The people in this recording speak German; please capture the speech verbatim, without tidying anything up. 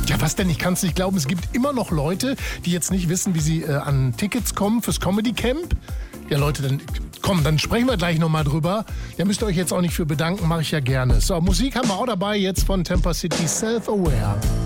Ja, was denn? Ich kann es nicht glauben. Es gibt immer noch Leute, die jetzt nicht wissen, wie sie äh, an Tickets kommen fürs Comedy Camp. Ja, Leute, dann komm, dann sprechen wir gleich nochmal drüber. Da müsst ihr euch jetzt auch nicht für bedanken, mache ich ja gerne. So, Musik haben wir auch dabei jetzt von Temper City, Self-Aware.